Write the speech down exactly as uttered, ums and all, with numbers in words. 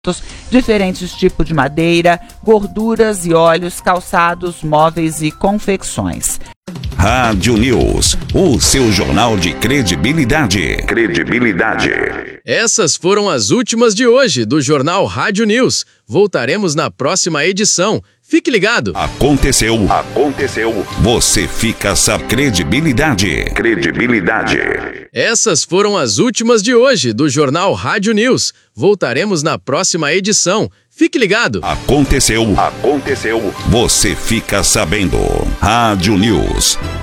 diferentes tipos de madeira, gorduras e óleos, calçados, móveis e confecções. Rádio News, o seu jornal de credibilidade. Credibilidade. Essas foram as últimas de hoje do Jornal Rádio News. Voltaremos na próxima edição. Fique ligado. Aconteceu. Aconteceu. Você fica sabendo. Credibilidade. Credibilidade. Essas foram as últimas de hoje do Jornal Rádio News. Voltaremos na próxima edição. Fique ligado. Aconteceu. Aconteceu. Você fica sabendo. Rádio News.